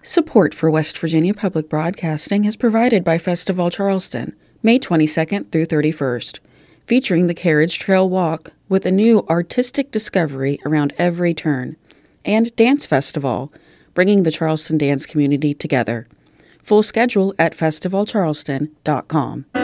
Support for West Virginia Public Broadcasting is provided by Festival Charleston, May 22nd through 31st, featuring the Carriage Trail Walk with a new artistic discovery around every turn, and Dance Festival, bringing the Charleston dance community together. Full schedule at festivalcharleston.com.